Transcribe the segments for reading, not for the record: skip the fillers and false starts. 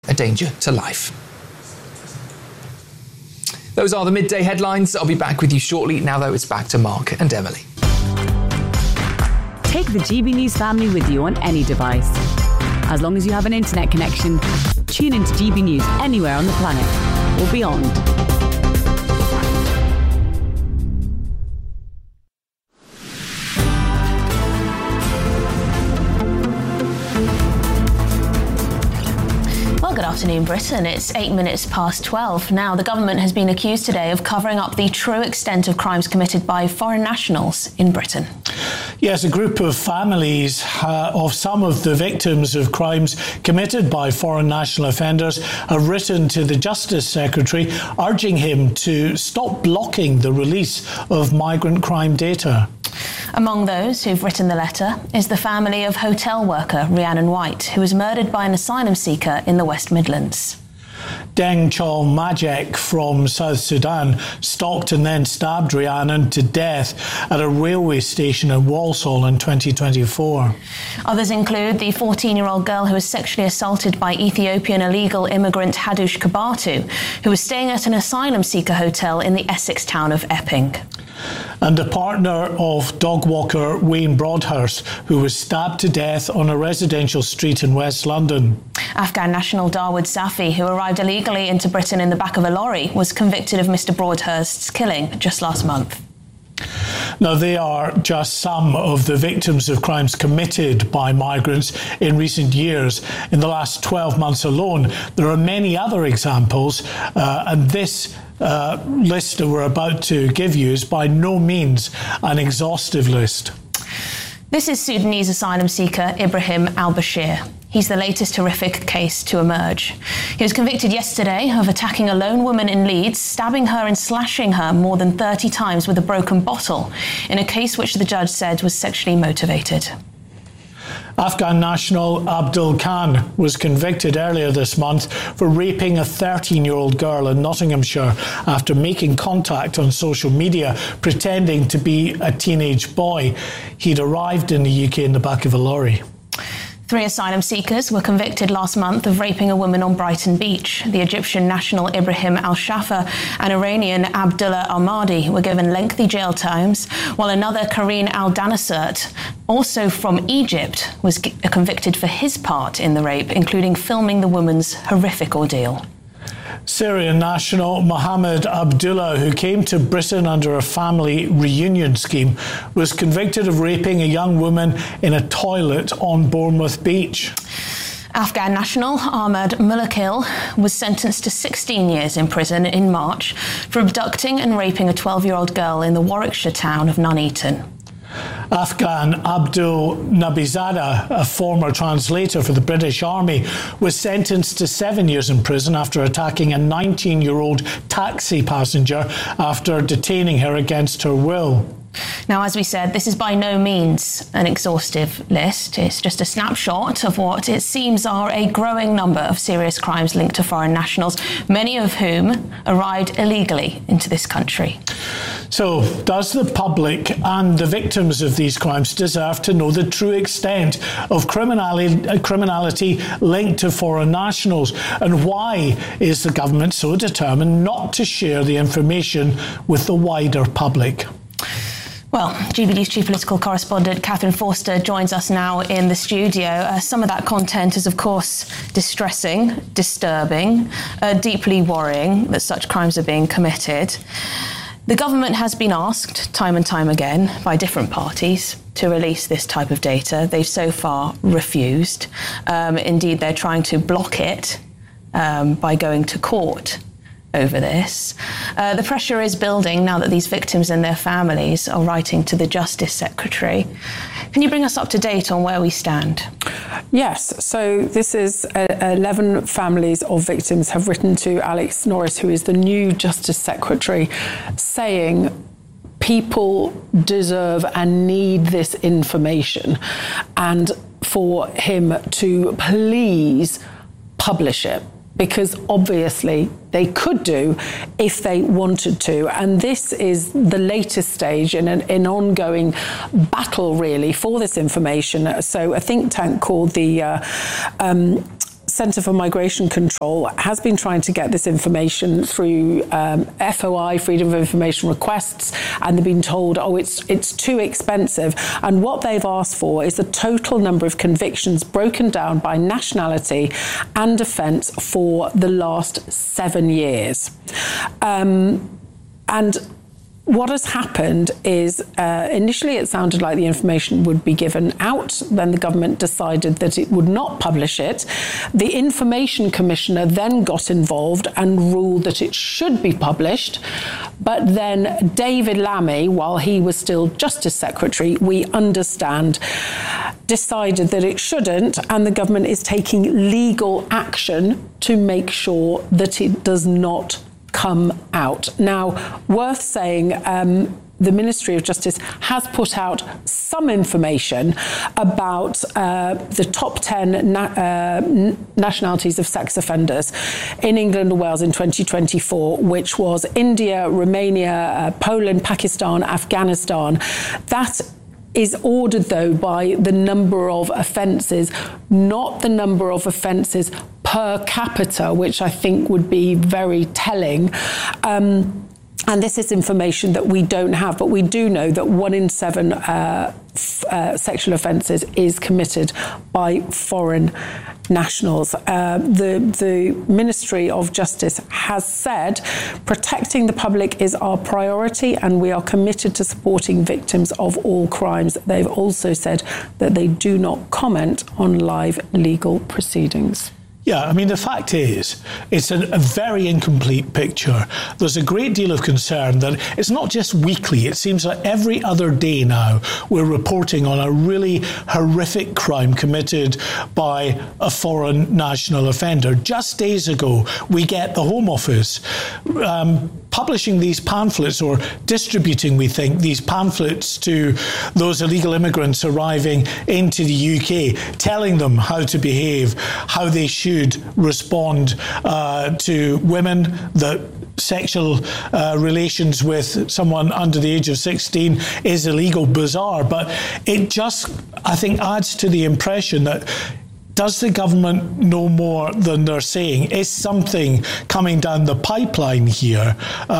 a danger to life. Those are the midday headlines. I'll be back with you shortly. Now, though, it's back to Mark and Emily. Take the GB News family with you on any device. As long as you have an internet connection, tune into GB News anywhere on the planet or beyond. Good afternoon, Britain. It's 8 minutes past 12. Now, the government has been accused today of covering up the true extent of crimes committed by foreign nationals in Britain. Yes, a group of families of some of the victims of crimes committed by foreign national offenders have written to the Justice Secretary urging him to stop blocking the release of migrant crime data. Among those who've written the letter is the family of hotel worker Rhiannon White, who was murdered by an asylum seeker in the West Midlands. Deng Chol Majek from South Sudan stalked and then stabbed Rhiannon to death at a railway station in Walsall in 2024. Others include the 14-year-old girl who was sexually assaulted by Ethiopian illegal immigrant Hadush Kabatu, who was staying at an asylum seeker hotel in the Essex town of Epping. And a partner of dog walker Wayne Broadhurst, who was stabbed to death on a residential street in West London. Afghan national Dawood Safi, who arrived illegally into Britain in the back of a lorry, was convicted of Mr Broadhurst's killing just last month. Now, they are just some of the victims of crimes committed by migrants in recent years. In the last 12 months alone, there are many other examples, and this list that we're about to give you is by no means an exhaustive list. This is Sudanese asylum seeker Ibrahim al-Bashir. He's the latest horrific case to emerge. He was convicted yesterday of attacking a lone woman in Leeds, stabbing her and slashing her more than 30 times with a broken bottle, in a case which the judge said was sexually motivated. Afghan national Abdul Khan was convicted earlier this month for raping a 13-year-old girl in Nottinghamshire after making contact on social media, pretending to be a teenage boy. He'd arrived in the UK in the back of a lorry. 3 asylum seekers were convicted last month of raping a woman on Brighton Beach. The Egyptian national Ibrahim al-Shafa and Iranian Abdullah al-Mahdi were given lengthy jail terms, while another Karine al-Danasert, also from Egypt, was convicted for his part in the rape, including filming the woman's horrific ordeal. Syrian national Mohammed Abdullah, who came to Britain under a family reunion scheme, was convicted of raping a young woman in a toilet on Bournemouth Beach. Afghan national Ahmad Mulakil was sentenced to 16 years in prison in March for abducting and raping a 12-year-old girl in the Warwickshire town of Nuneaton. Afghan Abdul Nabizada, a former translator for the British Army, was sentenced to 7 years in prison after attacking a 19-year-old taxi passenger after detaining her against her will. Now, as we said, this is by no means an exhaustive list. It's just a snapshot of what it seems are a growing number of serious crimes linked to foreign nationals, many of whom arrived illegally into this country. So, does the public and the victims of these crimes deserve to know the true extent of criminality linked to foreign nationals? And why is the government so determined not to share the information with the wider public? Well, GBD's chief political correspondent Catherine Forster joins us now in the studio. Some of that content is, of course, distressing, disturbing, deeply worrying that such crimes are being committed. The government has been asked time and time again by different parties to release this type of data. They've so far refused. Indeed, they're trying to block it by going to court over this. The pressure is building now that these victims and their families are writing to the Justice Secretary. Can you bring us up to date on where we stand? Yes, so this is 11 families of victims have written to Alex Norris, who is the new Justice Secretary, saying people deserve and need this information, and for him to please publish it, because obviously they could do if they wanted to. And this is the latest stage in an ongoing battle, really, for this information. So a think tank called the Centre for Migration Control has been trying to get this information through FOI, Freedom of Information requests, and they've been told, it's too expensive. And what they've asked for is the total number of convictions broken down by nationality and offence for the last 7 years. And what has happened is initially it sounded like the information would be given out. Then the government decided that it would not publish it. The Information Commissioner then got involved and ruled that it should be published. But then David Lammy, while he was still Justice Secretary, we understand, decided that it shouldn't, and the government is taking legal action to make sure that it does not come out. Now, worth saying, the Ministry of Justice has put out some information about the top 10 nationalities of sex offenders in England and Wales in 2024, which was India, Romania, Poland, Pakistan, Afghanistan. That is ordered, though, by the number of offences, not the number of offences per capita, which I think would be very telling. And this is information that we don't have, but we do know that 1 in 7 sexual offences is committed by foreign nationals. The Ministry of Justice has said protecting the public is our priority, and we are committed to supporting victims of all crimes. They've also said that they do not comment on live legal proceedings. Yeah, I mean, the fact is, it's a very incomplete picture. There's a great deal of concern that it's not just weekly. It seems like every other day now we're reporting on a really horrific crime committed by a foreign national offender. Just days ago, we get the Home Office publishing these pamphlets, or distributing, we think, these pamphlets to those illegal immigrants arriving into the UK, telling them how to behave, how they should respond to women, that sexual relations with someone under the age of 16 is illegal. Bizarre, but it just, I think, adds to the impression that does the government know more than they're saying? Is something coming down the pipeline here?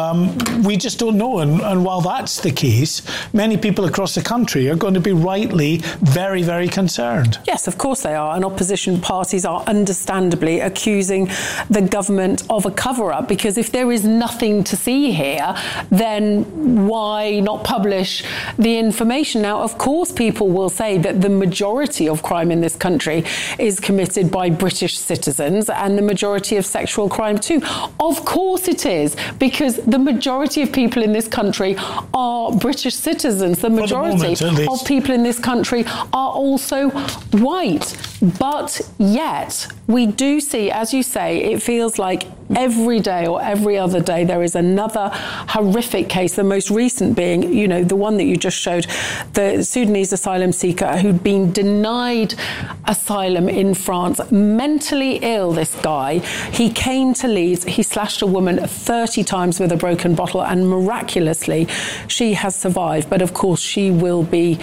We just don't know. And while that's the case, many people across the country are going to be rightly very, very concerned. Yes, of course they are. And opposition parties are understandably accusing the government of a cover-up, because if there is nothing to see here, then why not publish the information? Now, of course, people will say that the majority of crime in this country is committed by British citizens, and the majority of sexual crime too. Of course it is, because the majority of people in this country are British citizens. The majority of people in this country are also white. But yet, we do see, as you say, it feels like every day or every other day there is another horrific case, the most recent being, the one that you just showed, the Sudanese asylum seeker who'd been denied asylum in France, mentally ill, this guy. He came to Leeds, he slashed a woman 30 times with a broken bottle, and miraculously she has survived. But of course, she will be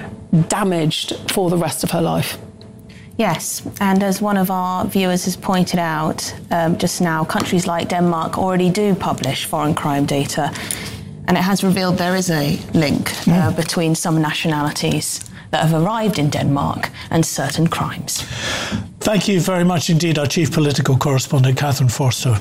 damaged for the rest of her life. Yes, and as one of our viewers has pointed out just now, countries like Denmark already do publish foreign crime data, and it has revealed there is a link between some nationalities that have arrived in Denmark and certain crimes. Thank you very much indeed, our chief political correspondent, Catherine Forster.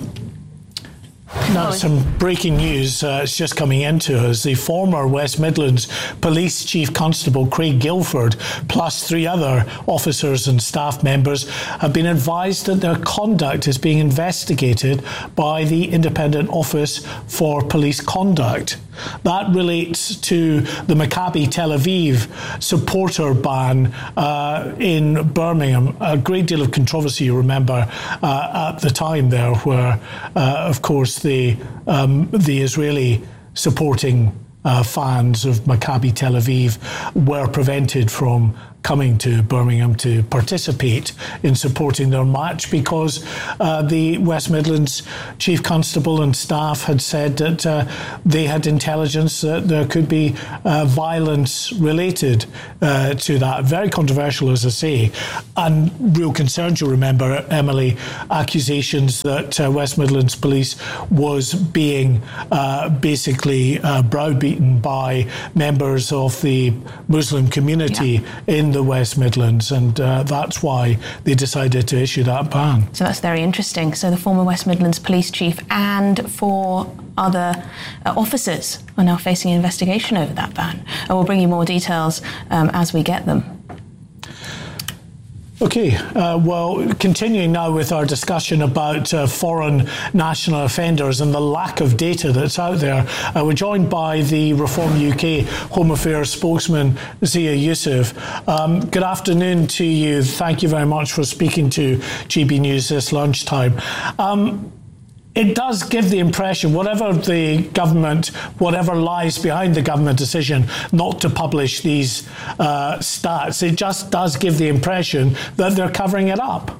Now, some breaking news is just coming into us. The former West Midlands Police Chief Constable Craig Guilford, plus 3 other officers and staff members, have been advised that their conduct is being investigated by the Independent Office for Police Conduct. That relates to the Maccabi Tel Aviv supporter ban in Birmingham. A great deal of controversy, you remember, at the time there, where, of course, the Israeli supporting fans of Maccabi Tel Aviv were prevented from coming to Birmingham to participate in supporting their match, because the West Midlands Chief Constable and staff had said that they had intelligence that there could be violence related to that. Very controversial, as I say, and real concerns. You'll remember, Emily, accusations that West Midlands Police was being basically browbeaten by members of the Muslim community in the West Midlands, and that's why they decided to issue that ban. So that's very interesting. So the former West Midlands Police Chief and 4 other officers are now facing an investigation over that ban. And we'll bring you more details as we get them. Okay, well, continuing now with our discussion about foreign national offenders and the lack of data that's out there, we're joined by the Reform UK Home Affairs spokesman, Zia Yusuf. Good afternoon to you. Thank you very much for speaking to GB News this lunchtime. It does give the impression, whatever the government, whatever lies behind the government decision not to publish these stats, it just does give the impression that they're covering it up.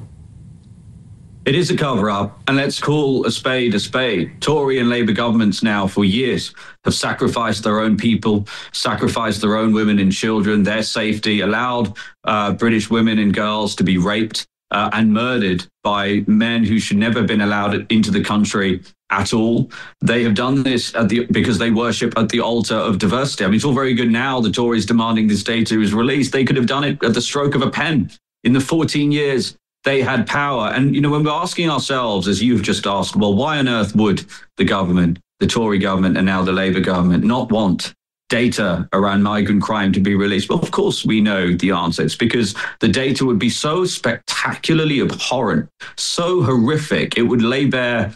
It is a cover-up, and let's call a spade a spade. Tory and Labour governments now for years have sacrificed their own people, sacrificed their own women and children, their safety, allowed British women and girls to be raped and murdered by men who should never have been allowed into the country at all. They have done this because they worship at the altar of diversity. I mean, it's all very good now, the Tories demanding this data is released. They could have done it at the stroke of a pen. In the 14 years they had power. And, you know, when we're asking ourselves, as you've just asked, well, why on earth would the government, the Tory government and now the Labour government, not want data around migrant crime to be released? Well, of course, we know the answer. It's because the data would be so spectacularly abhorrent, so horrific, it would lay bare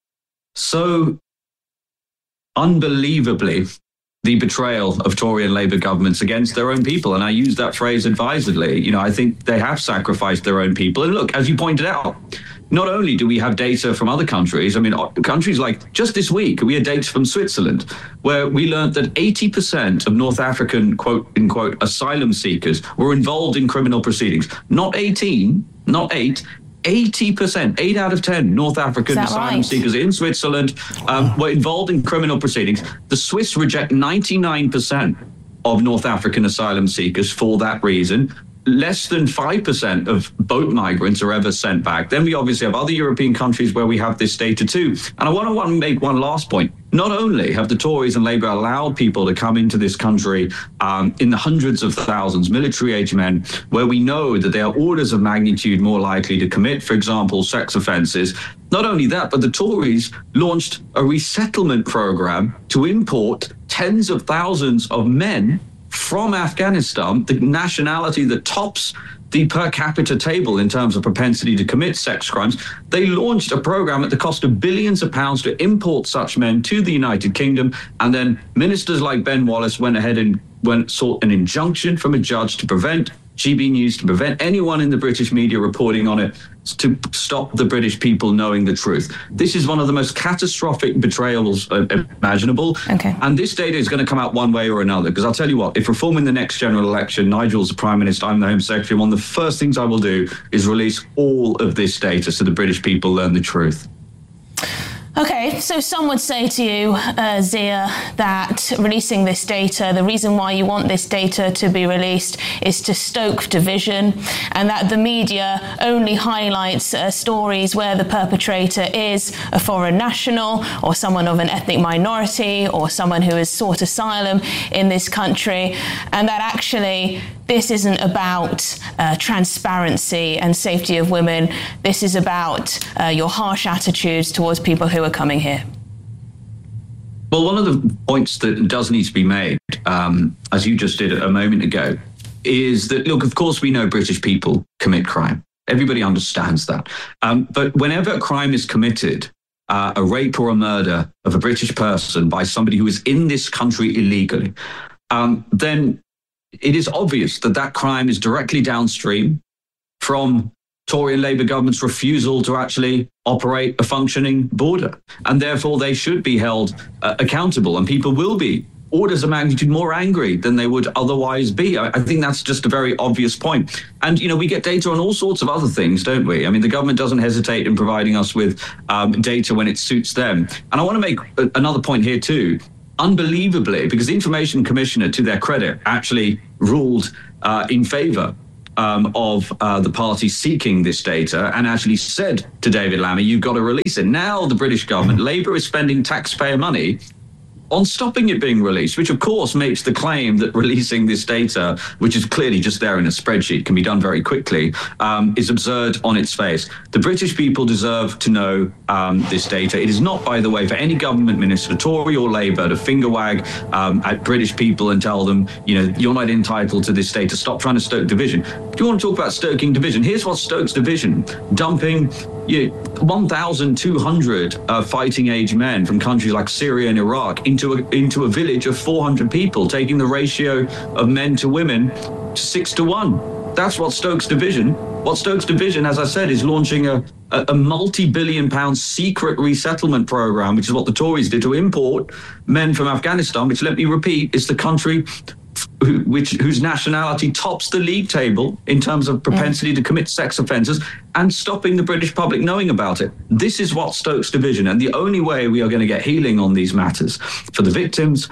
so unbelievably the betrayal of Tory and Labour governments against their own people. And I use that phrase advisedly. You know, I think they have sacrificed their own people. And look, as you pointed out, not only do we have data from other countries, I mean, countries like just this week, we had data from Switzerland, where we learned that 80% of North African, quote unquote, asylum seekers were involved in criminal proceedings. Not 18, not 8, 80%, 8 out of 10 North African asylum seekers in Switzerland were involved in criminal proceedings. The Swiss reject 99% of North African asylum seekers for that reason. Less than 5% of boat migrants are ever sent back. Then we obviously have other European countries where we have this data too. And I want to make one last point. Not only have the Tories and Labour allowed people to come into this country in the hundreds of thousands, military-age men, where we know that they are orders of magnitude more likely to commit, for example, sex offences. Not only that, but the Tories launched a resettlement programme to import tens of thousands of men from Afghanistan, the nationality that tops the per capita table in terms of propensity to commit sex crimes. They launched a program at the cost of billions of pounds to import such men to the United Kingdom. And then ministers like Ben Wallace went ahead and sought an injunction from a judge to prevent GB News, to prevent anyone in the British media reporting on it, to stop the British people knowing the truth. This is one of the most catastrophic betrayals imaginable. Okay. And this data is going to come out one way or another. Because I'll tell you what, if Reform in the next general election, Nigel's the Prime Minister, I'm the Home Secretary, one of the first things I will do is release all of this data so the British people learn the truth. Okay, so some would say to you, Zia, that releasing this data, the reason why you want this data to be released is to stoke division, and that the media only highlights stories where the perpetrator is a foreign national or someone of an ethnic minority or someone who has sought asylum in this country, and that actually this isn't about transparency and safety of women. This is about your harsh attitudes towards people who are coming here. Well, one of the points that does need to be made, as you just did a moment ago, is that, look, of course we know British people commit crime. Everybody understands that. But whenever a crime is committed, a rape or a murder of a British person by somebody who is in this country illegally, then it is obvious that that crime is directly downstream from Tory and Labour government's refusal to actually operate a functioning border. And therefore, they should be held accountable, and people will be orders of magnitude more angry than they would otherwise be. I think that's just a very obvious point. And, we get data on all sorts of other things, don't we? I mean, the government doesn't hesitate in providing us with data when it suits them. And I want to make another point here too. Unbelievably, because the Information Commissioner, to their credit, actually ruled in favour of the party seeking this data and actually said to David Lammy, you've got to release it. Now the British government, Labour, is spending taxpayer money on stopping it being released, which of course makes the claim that releasing this data, which is clearly just there in a spreadsheet, can be done very quickly, is absurd on its face. The British people deserve to know this data. It is not, by the way, for any government minister, Tory or Labour, to finger wag at British people and tell them, you're not entitled to this data. Stop trying to stoke division. If you want to talk about stoking division, here's what stokes division: dumping 1,200 fighting age men from countries like Syria and Iraq into a village of 400 people, taking the ratio of men to women to 6-1. That's what stokes division. What stokes division, as I said, is launching a multi-billion-pound secret resettlement program, which is what the Tories did, to import men from Afghanistan, which, let me repeat, is the country whose nationality tops the league table in terms of propensity to commit sex offences, and stopping the British public knowing about it. This is what stokes division, and the only way we are going to get healing on these matters for the victims,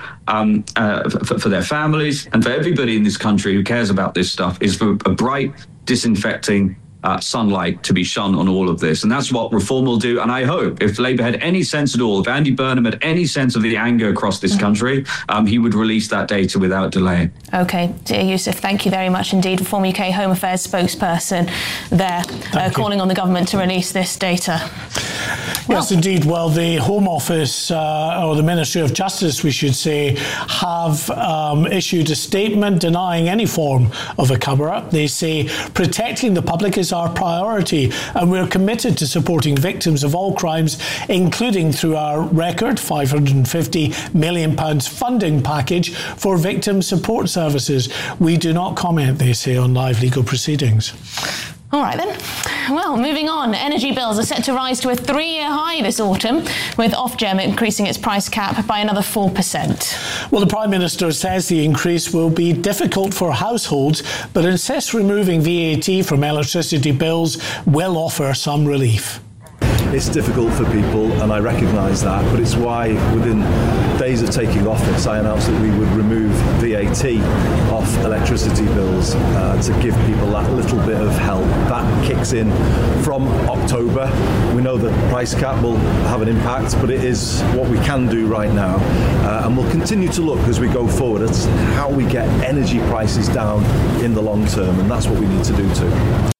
for their families, and for everybody in this country who cares about this stuff is for a bright, disinfecting sunlight to be shone on all of this. And that's what reform will do. And I hope, if Labour had any sense at all, if Andy Burnham had any sense of the anger across this country, he would release that data without delay. OK, dear Yousaf, thank you very much indeed. Former UK Home Affairs spokesperson there, calling on the government to release this data. Yes, indeed. Well, the Home Office, or the Ministry of Justice, we should say, have issued a statement denying any form of a cover-up. They say protecting the public is our priority, and we're committed to supporting victims of all crimes, including through our record £550 million funding package for victim support services. We do not comment, they say, on live legal proceedings. All right then. Well, moving on. Energy bills are set to rise to a 3-year high this autumn, with Ofgem increasing its price cap by another 4%. Well, the Prime Minister says the increase will be difficult for households, but insists removing VAT from electricity bills will offer some relief. It's difficult for people, and I recognise that, but it's why within days of taking office I announced that we would remove VAT off electricity bills to give people that little bit of help. That kicks in from October. We know the price cap will have an impact, but it is what we can do right now, and we'll continue to look as we go forward at how we get energy prices down in the long term, and that's what we need to do too.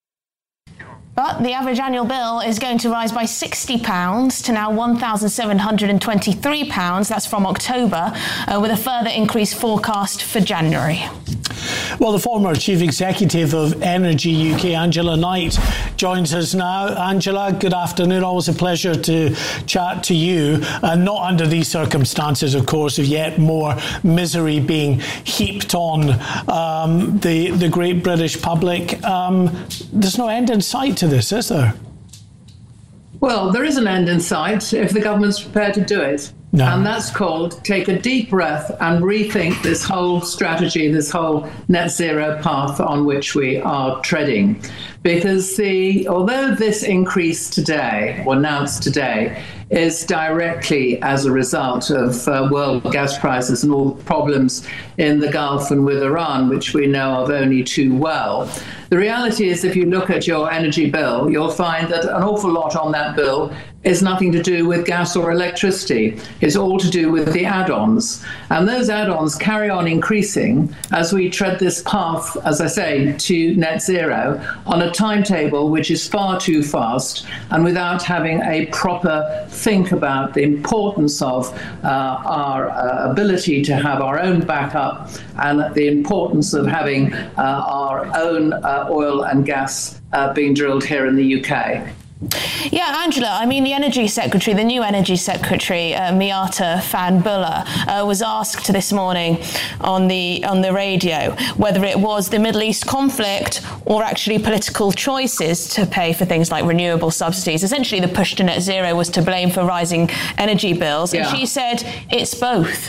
But the average annual bill is going to rise by £60 to now £1,723. That's from October, with a further increase forecast for January. Well, the former Chief Executive of Energy UK, Angela Knight, joins us now. Angela, good afternoon. Always a pleasure to chat to you. Not under these circumstances, of course, of yet more misery being heaped on the great British public. There's no end in sight to this, is there? Well, there is an end in sight if the government's prepared to do it. No. And that's called take a deep breath and rethink this whole strategy, this whole net zero path on which we are treading. Because although this increase today, or announced today, is directly as a result of world gas prices and all the problems in the Gulf and with Iran, which we know of only too well, the reality is if you look at your energy bill, you'll find that an awful lot on that bill is nothing to do with gas or electricity. It's all to do with the add-ons. And those add-ons carry on increasing as we tread this path, as I say, to net zero on a timetable which is far too fast and without having a proper think about the importance of our ability to have our own backup and the importance of having our own oil and gas being drilled here in the UK. Yeah, Angela, I mean, the Energy Secretary, the new Energy Secretary, Miata Fahnbulleh, was asked this morning on the radio whether it was the Middle East conflict or actually political choices to pay for things like renewable subsidies. Essentially, the push to net zero was to blame for rising energy bills. Yeah. And she said it's both.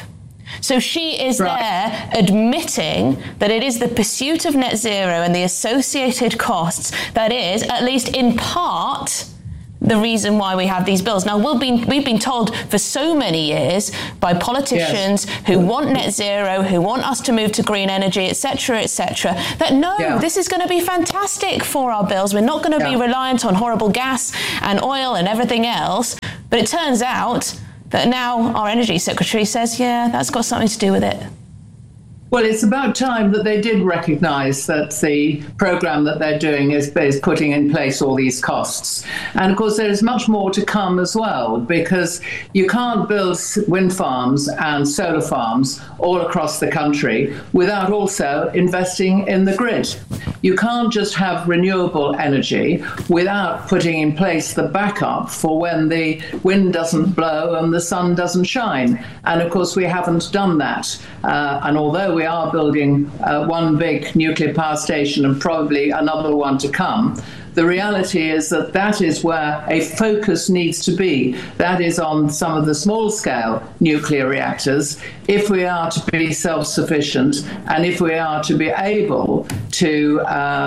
So she is there admitting that it is the pursuit of net zero and the associated costs that is, at least in part, the reason why we have these bills. Now, we've been told for so many years by politicians who want net zero, who want us to move to green energy, etc., that this is going to be fantastic for our bills. We're not going to be reliant on horrible gas and oil and everything else. But it turns out that now our Energy Secretary says, that's got something to do with it. Well, it's about time that they did recognise that the programme that they're doing is putting in place all these costs. And of course, there is much more to come as well, because you can't build wind farms and solar farms all across the country without also investing in the grid. You can't just have renewable energy without putting in place the backup for when the wind doesn't blow and the sun doesn't shine. And of course, we haven't done that. And although we are building one big nuclear power station and probably another one to come, the reality is that that is where a focus needs to be. That is on some of the small-scale nuclear reactors, if we are to be self-sufficient and if we are to be able to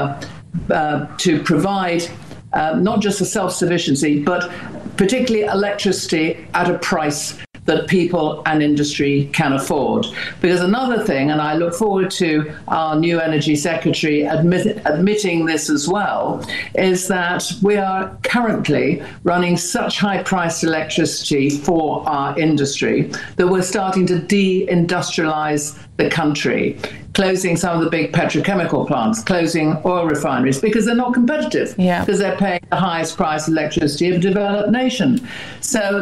provide not just a self-sufficiency, but particularly electricity at a price that people and industry can afford. Because another thing, and I look forward to our new Energy Secretary admitting this as well, is that we are currently running such high-priced electricity for our industry that we're starting to de-industrialize the country, closing some of the big petrochemical plants, closing oil refineries because they're not competitive, because they're paying the highest price electricity of a developed nation. So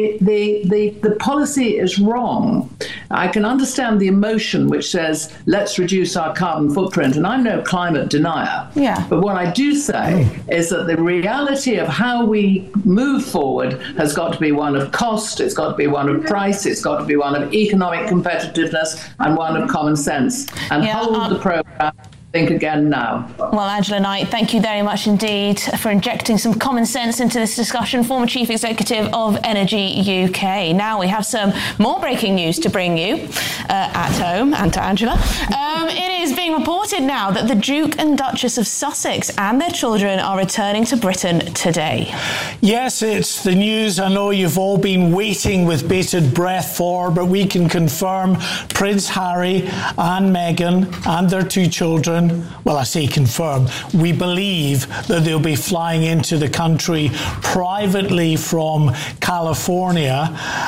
the policy is wrong. I can understand the emotion which says, let's reduce our carbon footprint, and I'm no climate denier. But what I do say is that the reality of how we move forward has got to be one of cost, it's got to be one of price, it's got to be one of economic competitiveness, and one of common sense. And hold the programme. Think again now. Well, Angela Knight, thank you very much indeed for injecting some common sense into this discussion, former Chief Executive of Energy UK. Now we have some more breaking news to bring you at home and to Angela. It is being reported now that the Duke and Duchess of Sussex and their children are returning to Britain today. Yes, it's the news I know you've all been waiting with bated breath for, but we can confirm Prince Harry and Meghan and their two children, well, I say confirm, we believe that they'll be flying into the country privately from California.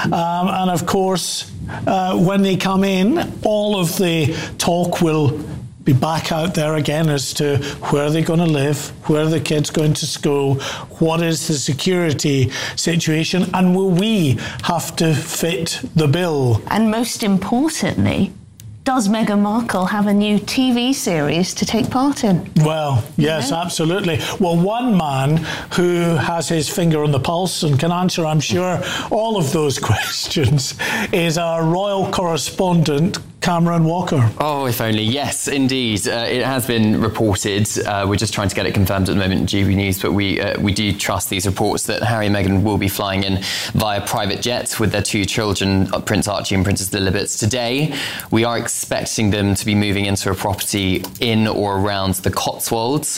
And of course, when they come in, all of the talk will be back out there again as to where they're going to live, where are the kids going to school, what is the security situation, and will we have to fit the bill? And most importantly, does Meghan Markle have a new TV series to take part in? Well, yes, absolutely. Well, one man who has his finger on the pulse and can answer, I'm sure, all of those questions is our royal correspondent, Cameron Walker. Oh, if only. Yes, indeed. It has been reported. We're just trying to get it confirmed at the moment in GB News, but we do trust these reports that Harry and Meghan will be flying in via private jet with their two children, Prince Archie and Princess Lilibet, today. We are expecting them to be moving into a property in or around the Cotswolds.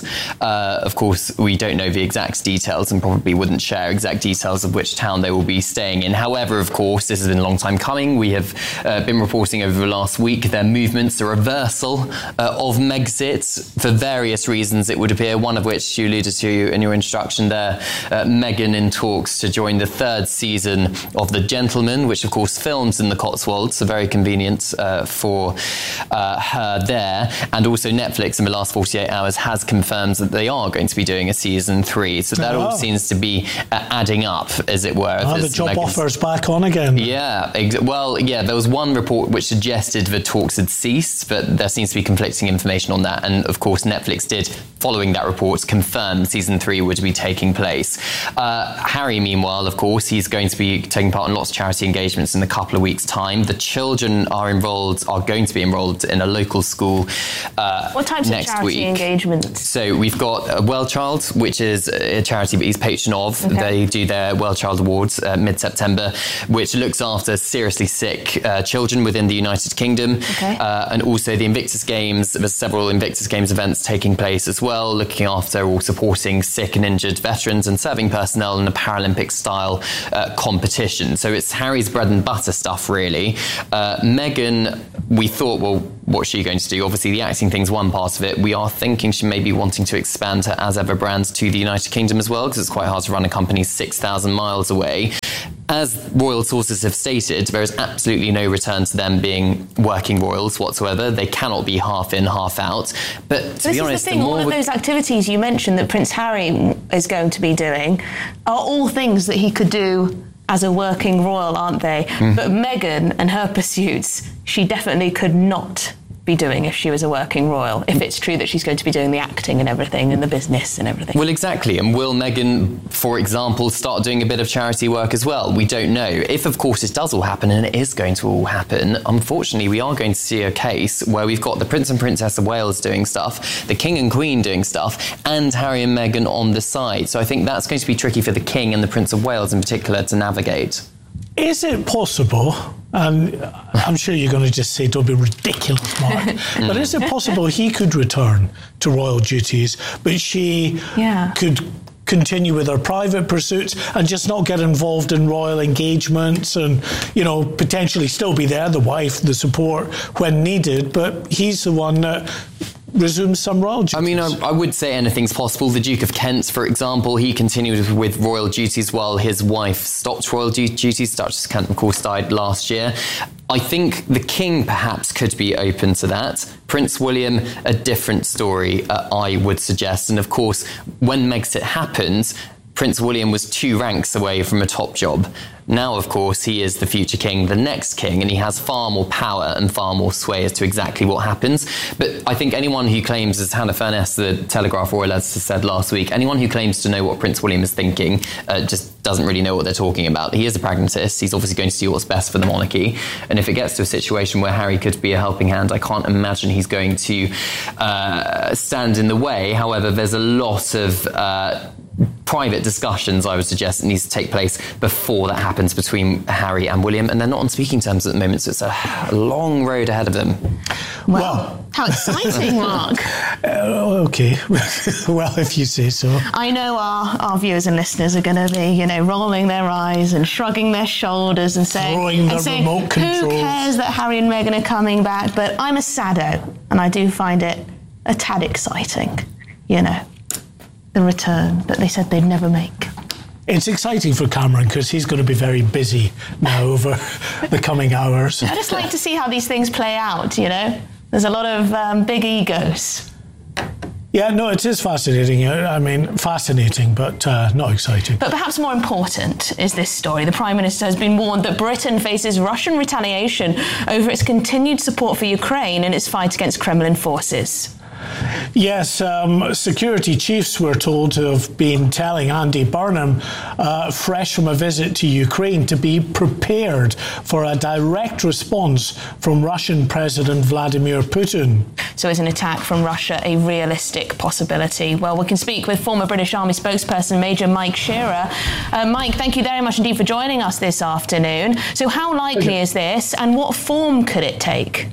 Of course, we don't know the exact details and probably wouldn't share exact details of which town they will be staying in. However, of course, this has been a long time coming. We have been reporting over the last week their movements, the reversal of Megxit for various reasons, it would appear, one of which you alluded to in your introduction there, Meghan in talks to join the third season of The Gentleman, which of course films in the Cotswolds, so very convenient for her there. And also Netflix in the last 48 hours has confirmed that they are going to be doing a season 3, so that all seems to be adding up, as it were. The job offer's back on again. Yeah, well, yeah, there was one report which suggested hinted the talks had ceased, but there seems to be conflicting information on that. And of course, Netflix did, following that report, confirm season 3 would be taking place. Harry, meanwhile, of course, he's going to be taking part in lots of charity engagements in a couple of weeks' time. The children are going to be enrolled in a local school what types next of charity week. engagements? So we've got Well Child, which is a charity that he's patron of. Okay. They do their Well Child Awards mid-September, which looks after seriously sick children within the United Kingdom. Okay. And also the Invictus Games. There's several Invictus Games events taking place as well, looking after or supporting sick and injured veterans and serving personnel in a Paralympic-style competition. So it's Harry's bread and butter stuff, really. Meghan, we thought, well, what's she going to do? Obviously, the acting thing's one part of it. We are thinking she may be wanting to expand her As Ever brand to the United Kingdom as well, because it's quite hard to run a company 6,000 miles away. As royal sources have stated, there is absolutely no return to them being working royals whatsoever. They cannot be half in, half out. But to be honest, this is the thing, all of those activities you mentioned that Prince Harry is going to be doing are all things that he could do as a working royal, aren't they? But Meghan and her pursuits, she definitely could not be doing if she was a working royal, if it's true that she's going to be doing the acting and everything and the business and everything. Well, exactly. And will Meghan, for example, start doing a bit of charity work as well? We don't know. If, of course, it does all happen, and it is going to all happen, unfortunately, we are going to see a case where we've got the Prince and Princess of Wales doing stuff, the King and Queen doing stuff, and Harry and Meghan on the side. So I think that's going to be tricky for the King and the Prince of Wales in particular to navigate. Is it possible, and I'm sure you're going to just say, don't be ridiculous, Mark, but is it possible he could return to royal duties, but she could continue with her private pursuits and just not get involved in royal engagements and, you know, potentially still be there, the wife, the support when needed, but he's the one that resumes some royal duties? I mean, I would say anything's possible. The Duke of Kent, for example, he continued with royal duties while his wife stopped royal duties. Duchess Kent, of course, died last year. I think the King perhaps could be open to that. Prince William, a different story, I would suggest. And of course, when Megxit happened, Prince William was 2 ranks away from a top job. Now, of course, he is the future king, the next king, and he has far more power and far more sway as to exactly what happens. But I think anyone who claims, as Hannah Furness, the Telegraph royal editor, said last week, anyone who claims to know what Prince William is thinking just doesn't really know what they're talking about. He is a pragmatist. He's obviously going to do what's best for the monarchy. And if it gets to a situation where Harry could be a helping hand, I can't imagine he's going to stand in the way. However, there's a lot of private discussions, I would suggest, that needs to take place before that happens between Harry and William, and they're not on speaking terms at the moment, so it's a long road ahead of them. Well, how exciting, Mark. Okay. Well, if you say so. I know our viewers and listeners are going to be, you know, rolling their eyes and shrugging their shoulders and saying, remote controls. Who cares that Harry and Meghan are coming back? But I'm a saddo, and I do find it a tad exciting, you know, the return that they said they'd never make. It's exciting for Cameron because he's going to be very busy now over the coming hours. I just like to see how these things play out, you know. There's a lot of big egos. Yeah, no, it is fascinating. I mean, fascinating, but not exciting. But perhaps more important is this story. The Prime Minister has been warned that Britain faces Russian retaliation over its continued support for Ukraine in its fight against Kremlin forces. Yes, security chiefs were told to have been telling Andy Burnham, fresh from a visit to Ukraine, to be prepared for a direct response from Russian President Vladimir Putin. So is an attack from Russia a realistic possibility? Well, we can speak with former British Army spokesperson Major Mike Shearer. Mike, thank you very much indeed for joining us this afternoon. So how likely is this, and what form could it take?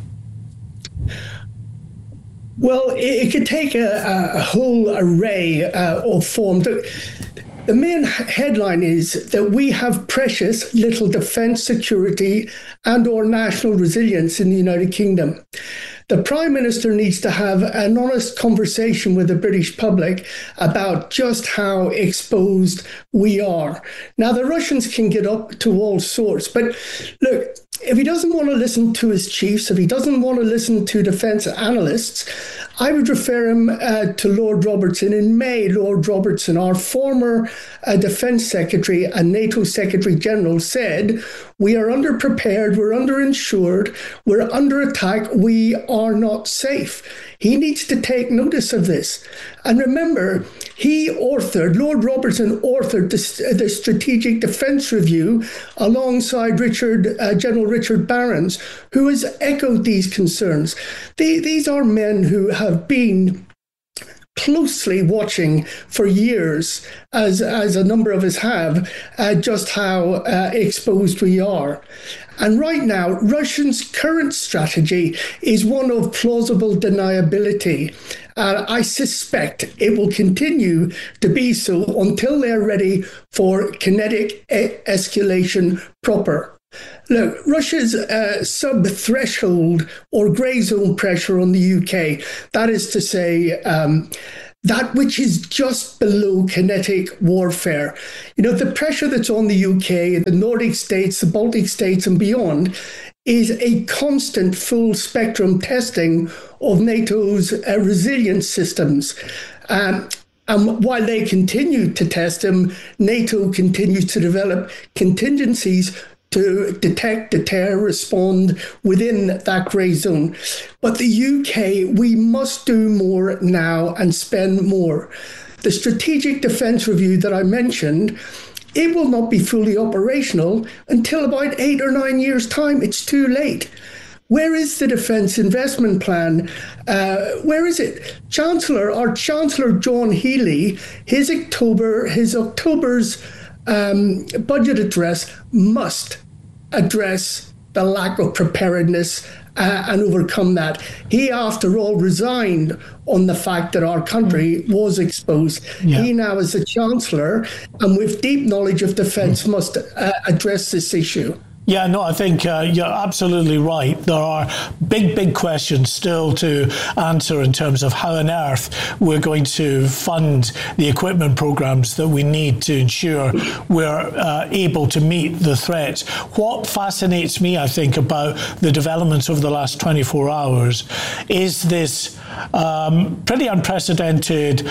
Well, it could take a whole array of forms. The main headline is that we have precious little defence, security and or national resilience in the United Kingdom. The Prime Minister needs to have an honest conversation with the British public about just how exposed we are. Now, the Russians can get up to all sorts, but look, if he doesn't want to listen to his chiefs, if he doesn't want to listen to defence analysts, I would refer him to Lord Robertson. In May, Lord Robertson, our former Defence Secretary and NATO Secretary General, said, "We are underprepared, we're underinsured, we're under attack, we are not safe." He needs to take notice of this. And remember, Lord Robertson authored the Strategic Defence Review alongside General Richard Barrons, who has echoed these concerns. These are men who have been closely watching for years, as a number of us have, just how exposed we are. And right now, Russia's current strategy is one of plausible deniability. I suspect it will continue to be so until they're ready for kinetic escalation proper. Look, Russia's sub-threshold or grey zone pressure on the UK, that is to say, that which is just below kinetic warfare. The pressure that's on the UK, the Nordic states, the Baltic states and beyond is a constant full spectrum testing of NATO's resilience systems. And while they continue to test them, NATO continues to develop contingencies to detect, deter, respond within that grey zone. But the UK, we must do more now and spend more. The Strategic Defence Review that I mentioned, it will not be fully operational until about 8 or 9 years' time. It's too late. Where is the Defence Investment Plan? Where is it? Our Chancellor John Healey, his October's budget address must address the lack of preparedness and overcome that. He, after all, resigned on the fact that our country was exposed. Yeah. He now, as the Chancellor, and with deep knowledge of defence, must address this issue. Yeah, no, I think you're absolutely right. There are big questions still to answer in terms of how on earth we're going to fund the equipment programs that we need to ensure we're able to meet the threats. What fascinates me, I think, about the developments over the last 24 hours is this pretty unprecedented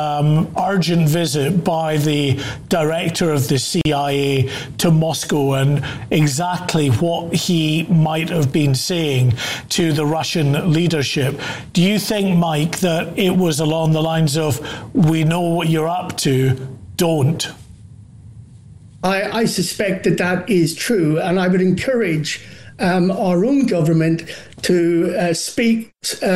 urgent visit by the director of the CIA to Moscow and exactly what he might have been saying to the Russian leadership. Do you think, Mike, that it was along the lines of, we know what you're up to, don't? I suspect that is true, and I would encourage our own government to speak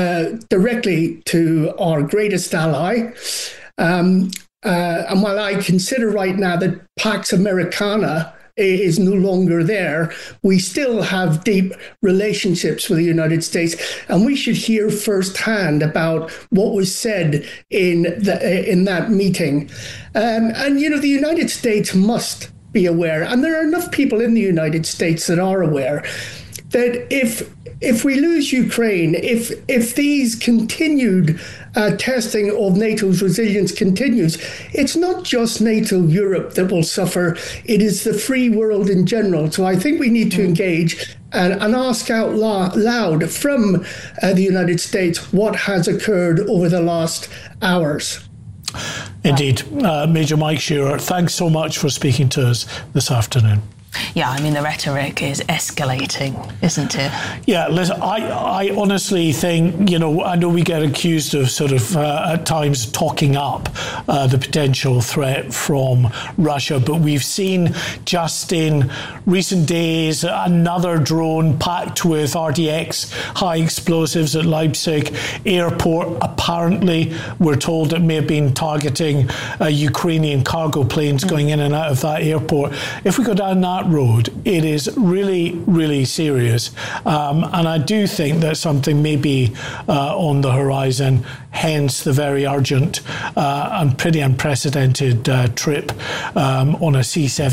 directly to our greatest ally. And while I consider right now that Pax Americana is no longer there, we still have deep relationships with the United States, and we should hear firsthand about what was said in that meeting. And the United States must be aware, and there are enough people in the United States that are aware, that if we lose Ukraine, if these continued testing of NATO's resilience continues, it's not just NATO Europe that will suffer, it is the free world in general. So I think we need to engage and ask out loud from the United States what has occurred over the last hours. Indeed. Major Mike Shearer, thanks so much for speaking to us this afternoon. Yeah, I mean, the rhetoric is escalating, isn't it? Yeah, listen, I honestly think, I know we get accused of sort of at times talking up the potential threat from Russia, but we've seen just in recent days another drone packed with RDX high explosives at Leipzig airport. Apparently, we're told it may have been targeting Ukrainian cargo planes going in and out of that airport. If we go down that road, it is really, really serious. And I do think that something may be on the horizon, hence the very urgent and pretty unprecedented trip on a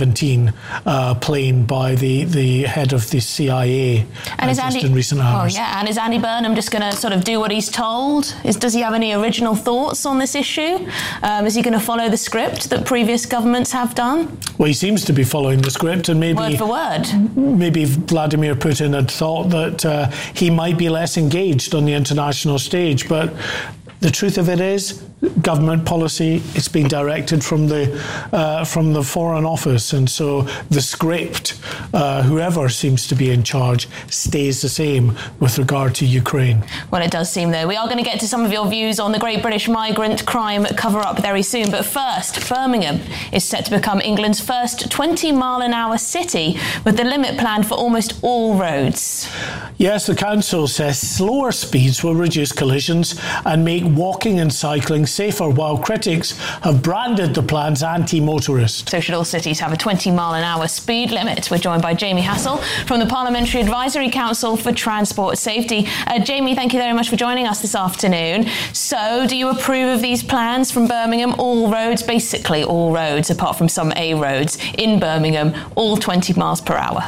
C-17 plane by the head of the CIA in recent hours. Oh, yeah. And is Andy Burnham just going to sort of do what he's told? Does he have any original thoughts on this issue? Is he going to follow the script that previous governments have done? Well, he seems to be following the script, and maybe word for word. Maybe Vladimir Putin had thought that he might be less engaged on the international stage, but the truth of it is, government policy, it's being directed from the Foreign Office, and so the script, whoever seems to be in charge, stays the same with regard to Ukraine. Well, it does seem, though. We are going to get to some of your views on the Great British Migrant Crime Cover-Up very soon, but first, Birmingham is set to become England's first 20-mile-an-hour city, with the limit planned for almost all roads. Yes, the council says slower speeds will reduce collisions and make walking and cycling safer, while critics have branded the plans anti-motorist. So should all cities have a 20-mile-an-hour speed limit? We're joined by Jamie Hassell from the Parliamentary Advisory Council for Transport Safety. Jamie, thank you very much for joining us this afternoon. So do you approve of these plans from Birmingham? All roads, basically all roads, apart from some A roads in Birmingham, all 20 miles per hour?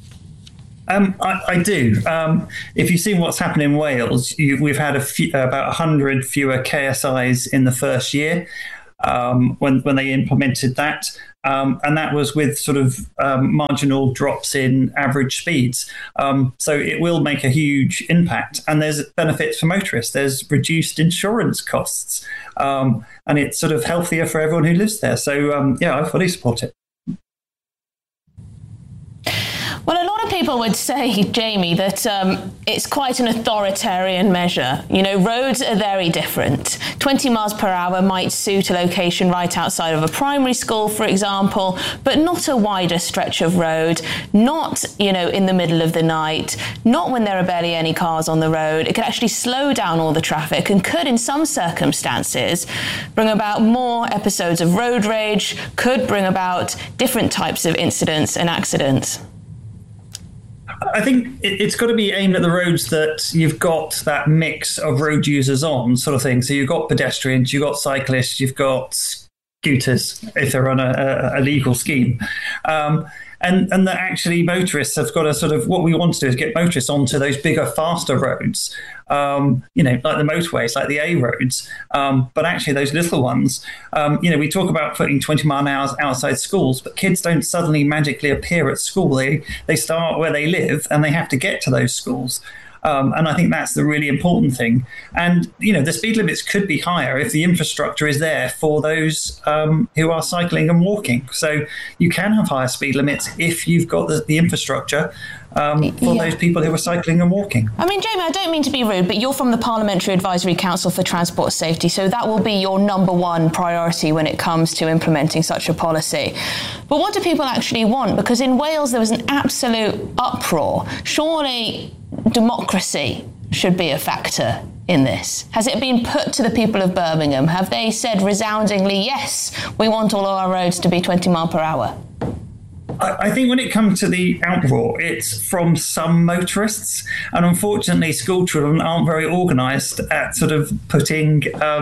I do. If you've seen what's happened in Wales, we've had about 100 fewer KSIs in the first year when they implemented that. And that was with sort of marginal drops in average speeds. So it will make a huge impact. And there's benefits for motorists. There's reduced insurance costs. And it's sort of healthier for everyone who lives there. So, I fully support it. Well, a lot of people would say, Jamie, that it's quite an authoritarian measure. You know, roads are very different. 20 miles per hour might suit a location right outside of a primary school, for example, but not a wider stretch of road, not, in the middle of the night, not when there are barely any cars on the road. It could actually slow down all the traffic and could, in some circumstances, bring about more episodes of road rage, could bring about different types of incidents and accidents. I think it's got to be aimed at the roads that you've got that mix of road users on, sort of thing. So you've got pedestrians, you've got cyclists, you've got scooters, if they're on a legal scheme. And that actually motorists have got a sort of, what we want to do is get motorists onto those bigger, faster roads, like the motorways, like the A roads. But actually those little ones, we talk about putting 20 mile an hour outside schools, but kids don't suddenly magically appear at school. They start where they live and they have to get to those schools. And I think that's the really important thing. And, the speed limits could be higher if the infrastructure is there for those who are cycling and walking. So you can have higher speed limits if you've got the infrastructure for those people who are cycling and walking. I mean, Jamie, I don't mean to be rude, but you're from the Parliamentary Advisory Council for Transport Safety, so that will be your number one priority when it comes to implementing such a policy. But what do people actually want? Because in Wales, there was an absolute uproar. Surely democracy should be a factor in this. Has it been put to the people of Birmingham? Have they said resoundingly, yes, we want all our roads to be 20 mile per hour? I think when it comes to the uproar, it's from some motorists. And unfortunately, school children aren't very organised at sort of putting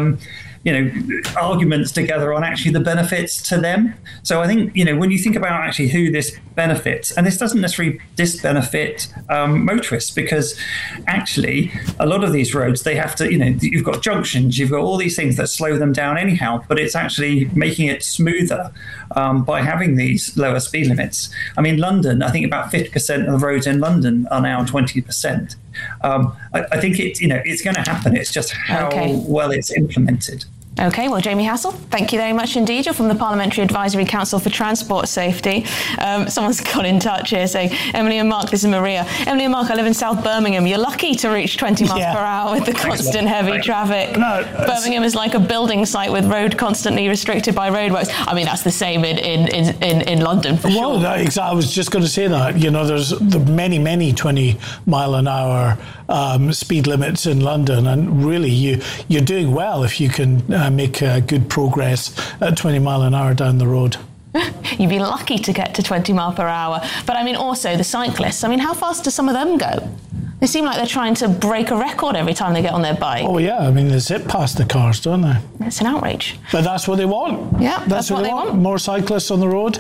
arguments together on actually the benefits to them. So I think, when you think about actually who this benefits, and this doesn't necessarily disbenefit motorists, because actually a lot of these roads, they have to, you've got junctions, you've got all these things that slow them down anyhow, but it's actually making it smoother by having these lower speed limits. I mean, London, I think about 50% of the roads in London are now 20%. I think it's going to happen. It's just how well it's implemented. OK, well, Jamie Hassell, thank you very much indeed. You're from the Parliamentary Advisory Council for Transport Safety. Someone's got in touch here saying, Emily and Mark, this is Maria. Emily and Mark, I live in South Birmingham. You're lucky to reach 20 miles per hour with the constant heavy traffic. No, Birmingham is like a building site with road constantly restricted by roadworks. I mean, that's the same in London, for sure. Well, I was just going to say that. There's the many 20 mile an hour speed limits in London, and really you're doing well if you can make good progress at 20 mile an hour down the road. You'd be lucky to get to 20 mile per hour. But I mean, also the cyclists. I mean, how fast do some of them go? They seem like they're trying to break a record every time they get on their bike. Oh, yeah. I mean, they zip past the cars, don't they? It's an outrage. But that's what they want. Yeah, that's what they want. More cyclists on the road,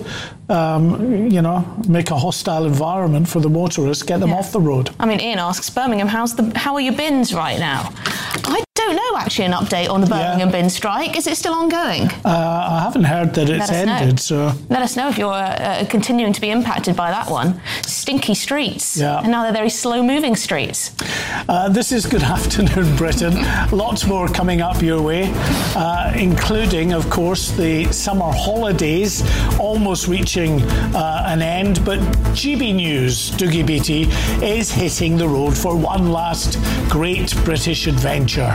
make a hostile environment for the motorists, get them off the road. I mean, Ian asks, Birmingham, how are your bins right now? I don't know. actually an update on the Birmingham bin strike. Is it still ongoing? I haven't heard that it's ended. So let us know if you're continuing to be impacted by that one. Stinky streets. Yeah. And now they're very slow-moving streets. This is Good Afternoon Britain. Lots more coming up your way, including, of course, the summer holidays almost reaching an end. But GB News, Dougie Beattie, is hitting the road for one last great British adventure.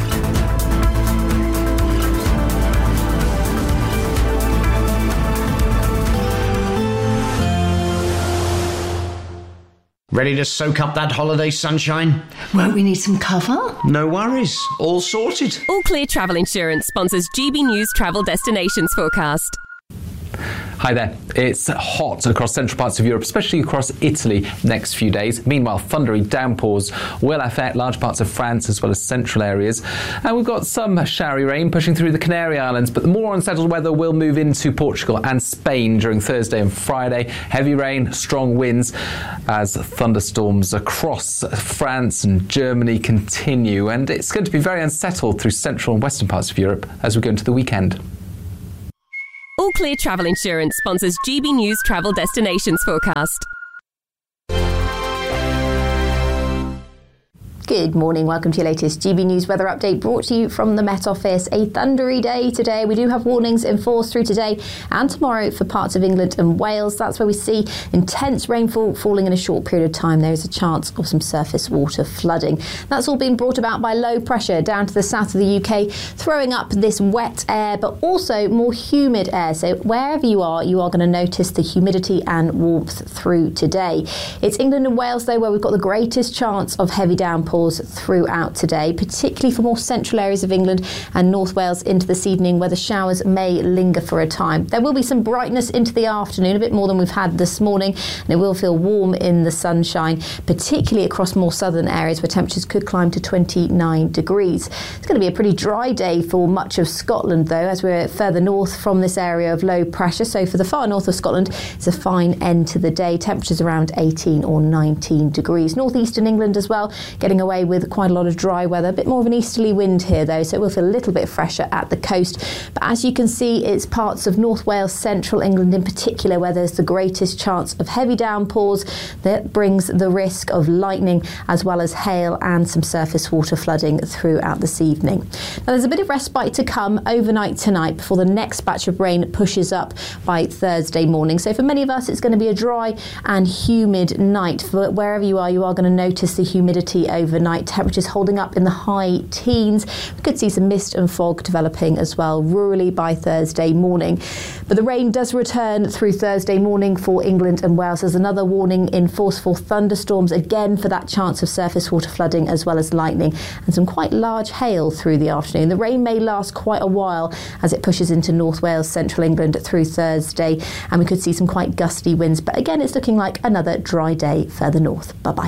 Ready to soak up that holiday sunshine? Won't we need some cover? No worries. All sorted. All Clear Travel Insurance sponsors GB News Travel Destinations Forecast. Hi there. It's hot across central parts of Europe, especially across Italy next few days. Meanwhile, thundery downpours will affect large parts of France as well as central areas. And we've got some showery rain pushing through the Canary Islands, but the more unsettled weather will move into Portugal and Spain during Thursday and Friday. Heavy rain, strong winds as thunderstorms across France and Germany continue. And it's going to be very unsettled through central and western parts of Europe as we go into the weekend. All Clear Travel Insurance sponsors GB News Travel Destinations Forecast. Good morning, welcome to your latest GB News weather update brought to you from the Met Office. A thundery day today. We do have warnings in force through today and tomorrow for parts of England and Wales. That's where we see intense rainfall falling in a short period of time. There is a chance of some surface water flooding. That's all been brought about by low pressure down to the south of the UK, throwing up this wet air but also more humid air. So wherever you are going to notice the humidity and warmth through today. It's England and Wales though where we've got the greatest chance of heavy downpours throughout today, particularly for more central areas of England and North Wales into this evening where the showers may linger for a time. There will be some brightness into the afternoon, a bit more than we've had this morning, and it will feel warm in the sunshine, particularly across more southern areas where temperatures could climb to 29 degrees. It's going to be a pretty dry day for much of Scotland though, as we're further north from this area of low pressure. So for the far north of Scotland, it's a fine end to the day. Temperatures around 18 or 19 degrees. Northeastern England as well, getting away with quite a lot of dry weather. A bit more of an easterly wind here though, so it will feel a little bit fresher at the coast. But as you can see, it's parts of North Wales, central England in particular, where there's the greatest chance of heavy downpours. That brings the risk of lightning as well as hail and some surface water flooding throughout this evening. Now there's a bit of respite to come overnight tonight before the next batch of rain pushes up by Thursday morning. So for many of us, it's going to be a dry and humid night. For wherever you are going to notice the humidity overnight. Temperatures holding up in the high teens. We could see some mist and fog developing as well, rurally by Thursday morning. But the rain does return through Thursday morning for England and Wales. There's another warning in forceful thunderstorms, again for that chance of surface water flooding as well as lightning and some quite large hail through the afternoon. The rain may last quite a while as it pushes into North Wales, central England through Thursday, and we could see some quite gusty winds. But again, it's looking like another dry day further north. Bye-bye.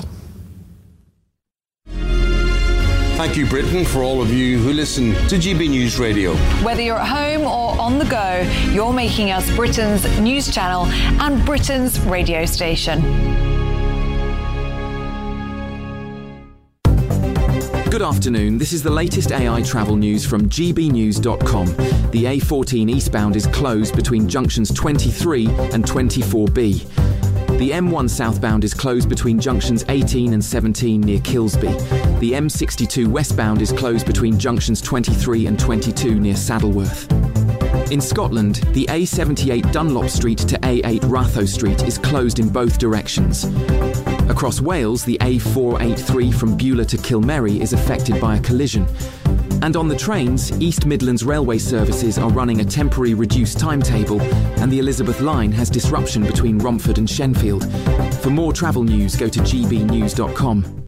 Thank you, Britain, for all of you who listen to GB News Radio. Whether you're at home or on the go, you're making us Britain's news channel and Britain's radio station. Good afternoon. This is the latest AI travel news from gbnews.com. The A14 eastbound is closed between junctions 23 and 24B. The M1 southbound is closed between junctions 18 and 17 near Kilsby. The M62 westbound is closed between junctions 23 and 22 near Saddleworth. In Scotland, the A78 Dunlop Street to A8 Ratho Street is closed in both directions. Across Wales, the A483 from Beulah to Kilmerry is affected by a collision. And on the trains, East Midlands Railway services are running a temporary reduced timetable, and the Elizabeth Line has disruption between Romford and Shenfield. For more travel news, go to gbnews.com.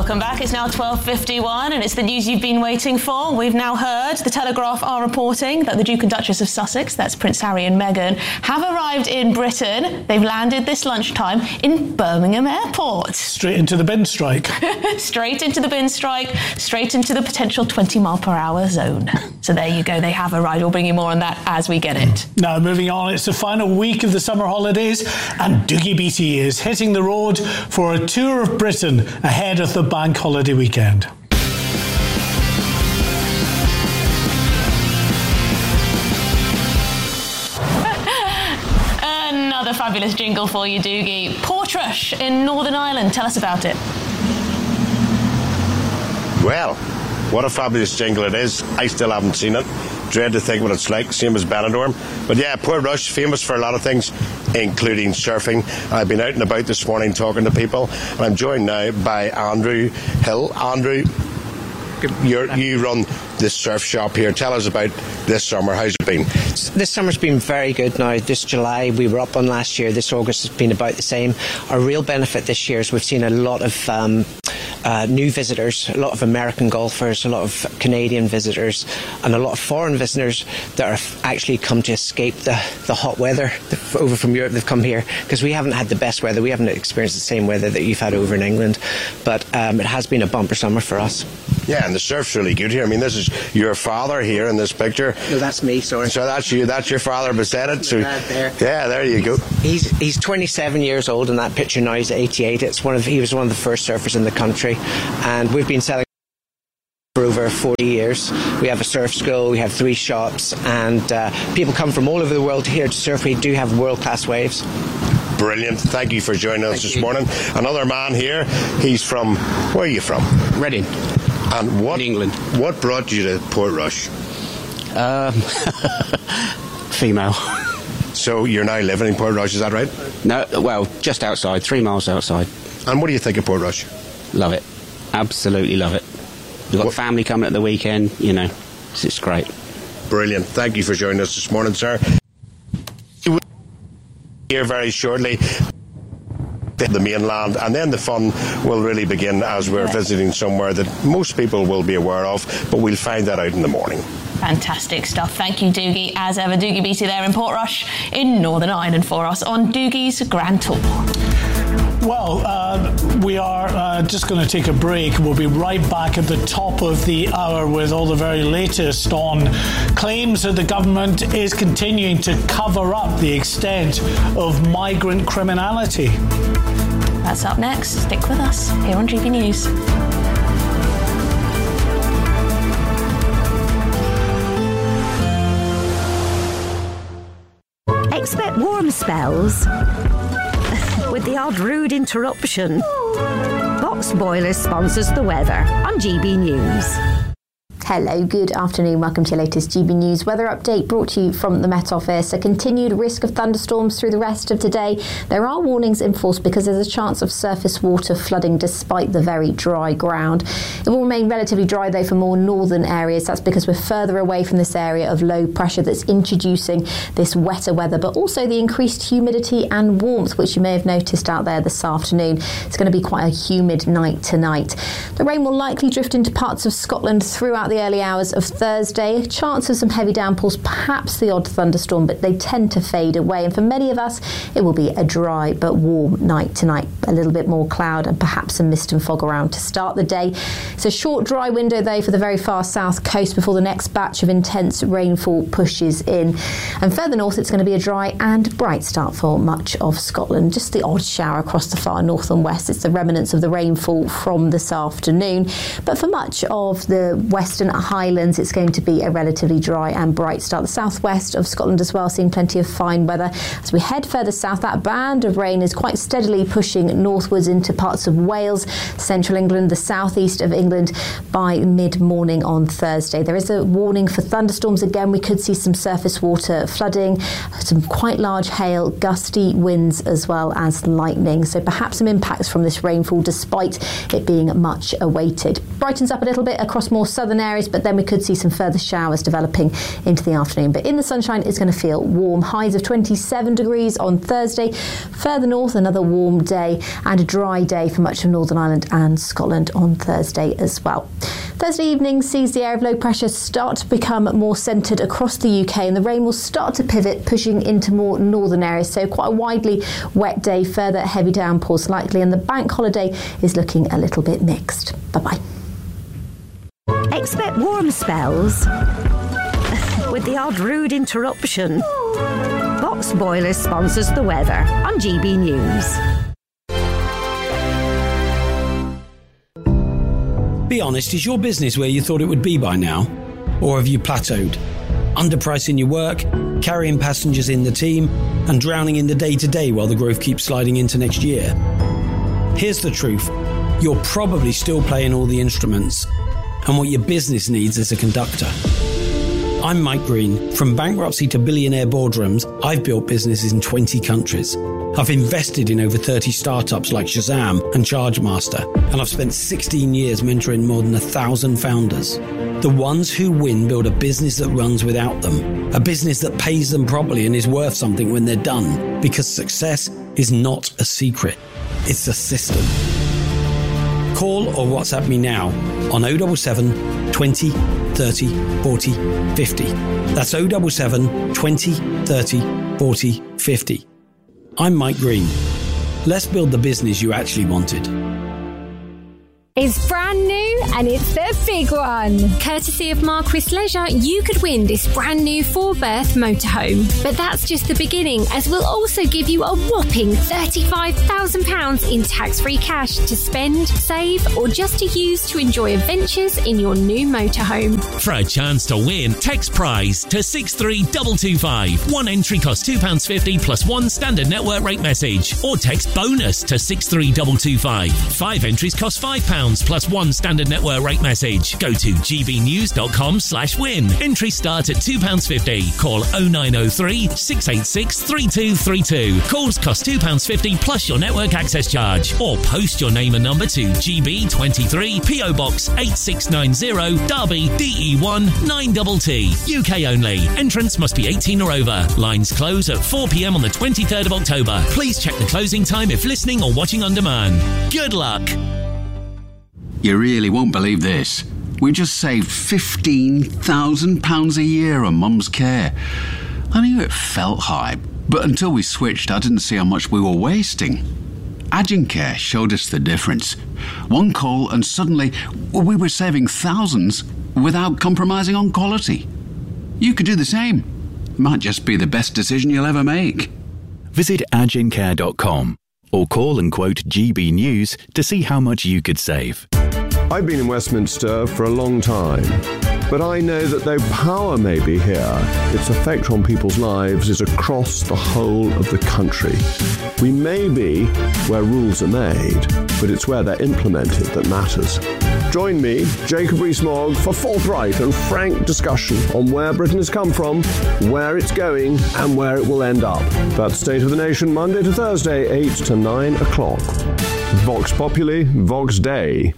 Welcome back. It's now 12:51 and it's the news you've been waiting for. We've now heard the Telegraph are reporting that the Duke and Duchess of Sussex, that's Prince Harry and Meghan, have arrived in Britain. They've landed this lunchtime in Birmingham Airport. Straight into the bin strike. Straight into the bin strike, straight into the potential 20 mile per hour zone. So there you go, they have arrived. We'll bring you more on that as we get it. Now, moving on, it's the final week of the summer holidays and Doogie Beattie is hitting the road for a tour of Britain ahead of the bank holiday weekend. Another fabulous jingle for you, Doogie. Portrush in Northern Ireland. Tell us about it. Well, what a fabulous jingle it is. I still haven't seen it. Dread to think what it's like, same as Benidorm. But yeah, Portrush, famous for a lot of things, including surfing. I've been out and about this morning talking to people, and I'm joined now by Andrew Hill. Andrew, you run this surf shop here. Tell us about this summer. How's it been? This summer's been very good now. This July we were up on last year. This August has been about the same. Our real benefit this year is we've seen a lot of new visitors, a lot of American golfers, a lot of Canadian visitors, and a lot of foreign visitors that are actually come to escape the hot weather over from Europe. They've come here because we haven't had the best weather. We haven't experienced the same weather that you've had over in England, but it has been a bumper summer for us. Yeah, and the surf's really good here. I mean, this is your father here in this picture. No, that's me, sorry. So that's you. That's your father beside it. So there. Yeah, there you go. He's 27 years old in that picture now. He's 88. He was one of the first surfers in the country, and we've been selling for over 40 years. We have a surf school, we have 3 shops, and people come from all over the world here to surf. We do have world-class waves. Brilliant. Thank you for joining us this morning. Another man here. He's from, where are you from? Reading. And what, in England. What brought you to Portrush? Female. So you're now living in Portrush, is that right? No, well, just outside, 3 miles outside. And what do you think of Portrush? Love it. Absolutely love it. We've got family coming at the weekend, you know. It's great. Brilliant. Thank you for joining us this morning, sir. Here very shortly the mainland, and then the fun will really begin as we're visiting somewhere that most people will be aware of, but we'll find that out in the morning. Fantastic stuff. Thank you, Doogie. As ever, Doogie Beattie there in Portrush in Northern Ireland for us on Doogie's Grand Tour. Well, we are just going to take a break. We'll be right back at the top of the hour with all the very latest on claims that the government is continuing to cover up the extent of migrant criminality. That's up next. Stick with us here on GB News. Expect warm spells with the odd rude interruption. Box Boilers sponsors the weather on GB News. Hello, good afternoon. Welcome to your latest GB News weather update brought to you from the Met Office. A continued risk of thunderstorms through the rest of today. There are warnings in force because there's a chance of surface water flooding despite the very dry ground. It will remain relatively dry though for more northern areas. That's because we're further away from this area of low pressure that's introducing this wetter weather, but also the increased humidity and warmth, which you may have noticed out there this afternoon. It's going to be quite a humid night tonight. The rain will likely drift into parts of Scotland throughout the early hours of Thursday. A chance of some heavy downpours, perhaps the odd thunderstorm, but they tend to fade away. And for many of us, it will be a dry but warm night tonight. A little bit more cloud and perhaps some mist and fog around to start the day. It's a short dry window though for the very far south coast before the next batch of intense rainfall pushes in. And further north, it's going to be a dry and bright start for much of Scotland. Just the odd shower across the far north and west. It's the remnants of the rainfall from this afternoon. But for much of the western Highlands, it's going to be a relatively dry and bright start. The southwest of Scotland as well, seeing plenty of fine weather. As we head further south, that band of rain is quite steadily pushing northwards into parts of Wales, central England, the southeast of England by mid-morning on Thursday. There is a warning for thunderstorms again. We could see some surface water flooding, some quite large hail, gusty winds as well as lightning. So perhaps some impacts from this rainfall despite it being much awaited. Brightens up a little bit across more southern areas. areas, but then we could see some further showers developing into the afternoon. But in the sunshine, it's going to feel warm. Highs of 27 degrees on Thursday. Further north, another warm day and a dry day for much of Northern Ireland and Scotland on Thursday as well. Thursday evening sees the area of low pressure start to become more centred across the UK, and the rain will start to pivot, pushing into more northern areas. So quite a widely wet day, further heavy downpours likely, and the bank holiday is looking a little bit mixed. Bye-bye. Expect warm spells with the odd rude interruption. Box Boilers sponsors the weather on GB News. Be honest, is your business where you thought it would be by now? Or have you plateaued? Underpricing your work, carrying passengers in the team, and drowning in the day-to-day while the growth keeps sliding into next year? Here's the truth. You're probably still playing all the instruments, and what your business needs is a conductor. I'm Mike Green. From bankruptcy to billionaire boardrooms, I've built businesses in 20 countries. I've invested in over 30 startups like Shazam and Chargemaster, and I've spent 16 years mentoring more than 1,000 founders. The ones who win build a business that runs without them, a business that pays them properly and is worth something when they're done, because success is not a secret, it's a system. Call or WhatsApp me now on 077 20 30 40 50. That's 077 20 30 40 50. I'm Mike Green. Let's build the business you actually wanted. It's brand new and it's the big one. Courtesy of Marquis Leisure, you could win this brand new 4-berth motorhome. But that's just the beginning, as we'll also give you a whopping £35,000 in tax-free cash to spend, save, or just to use to enjoy adventures in your new motorhome. For a chance to win, text prize to 63225. One entry costs £2.50 plus one standard network rate message. Or text bonus to 63225. 5 entries cost £5 plus one standard network rate message. Go to gbnews.com/win. Entries start at £2.50. Call 0903 686 3232. Calls cost £2.50 plus your network access charge. Or post your name and number to GB23 PO Box 8690 Derby DE1 9TT. UK only. Entrance must be 18 or over. Lines close at 4 p.m. on the 23rd of October. Please check the closing time if listening or watching on demand. Good luck. You really won't believe this. We just saved £15,000 a year on Mum's care. I knew it felt high, but until we switched, I didn't see how much we were wasting. Agincare showed us the difference. One call and suddenly we were saving thousands without compromising on quality. You could do the same. Might just be the best decision you'll ever make. Visit agincare.com or call and quote GB News to see how much you could save. I've been in Westminster for a long time, but I know that though power may be here, its effect on people's lives is across the whole of the country. We may be where rules are made, but it's where they're implemented that matters. Join me, Jacob Rees-Mogg, for forthright and frank discussion on where Britain has come from, where it's going, and where it will end up. That's State of the Nation, Monday to Thursday, 8 to 9 o'clock. Vox Populi, Vox Dei.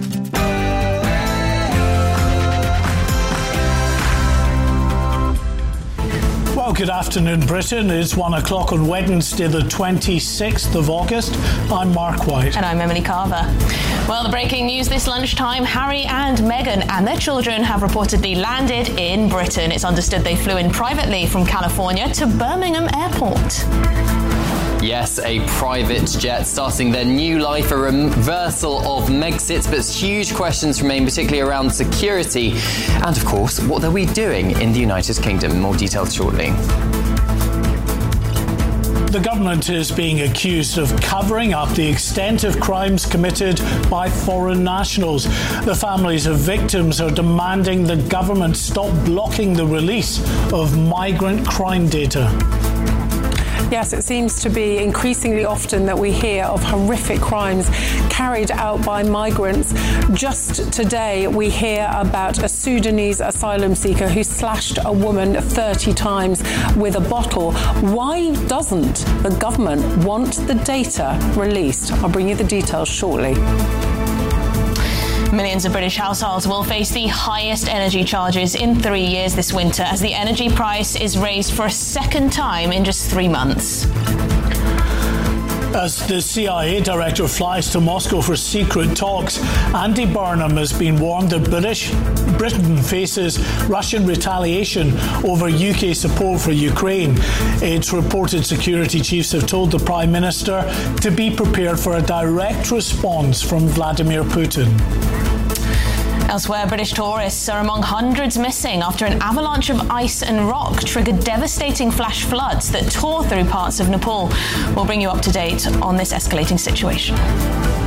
Well, good afternoon, Britain. It's 1 o'clock on Wednesday, the 26th of August. I'm Mark White. And I'm Emily Carver. Well, the breaking news this lunchtime, Harry and Meghan and their children have reportedly landed in Britain. It's understood they flew in privately from California to Birmingham Airport. Yes, a private jet starting their new life, a reversal of Megxit, but huge questions remain, particularly around security and, of course, what they'll be doing in the United Kingdom. More details shortly. The government is being accused of covering up the extent of crimes committed by foreign nationals. The families of victims are demanding the government stop blocking the release of migrant crime data. Yes, it seems to be increasingly often that we hear of horrific crimes carried out by migrants. Just today, we hear about a Sudanese asylum seeker who slashed a woman 30 times with a bottle. Why doesn't the government want the data released? I'll bring you the details shortly. Millions of British households will face the highest energy charges in 3 years this winter as the energy price is raised for a second time in just 3 months. As the CIA director flies to Moscow for secret talks, Andy Burnham has been warned that Britain faces Russian retaliation over UK support for Ukraine. It's reported security chiefs have told the Prime Minister to be prepared for a direct response from Vladimir Putin. Elsewhere, British tourists are among hundreds missing after an avalanche of ice and rock triggered devastating flash floods that tore through parts of Nepal. We'll bring you up to date on this escalating situation.